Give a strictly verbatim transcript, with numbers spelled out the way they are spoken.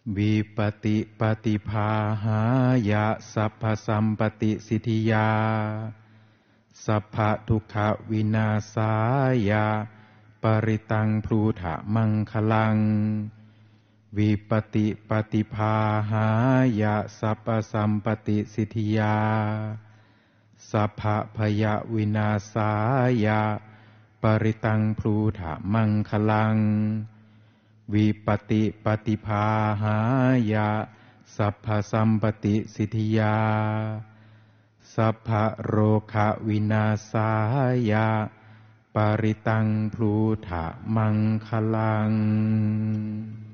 วิปติปฏิภาหายะสัพพสัมปติสิทธิยาสัพพทุกขวินาศายะปริตังพลูถะมังคลังวิปติปฏิภาหายะสัพพสัมปติสิทธิยาสัพพพยวินาศายะปริตังพลูถะมังคลังวิปติปฏิภาหายะสัพพสัมปติสิทธิยาสัพพโรคะวินาศายะปริตังพลูถะมังคลัง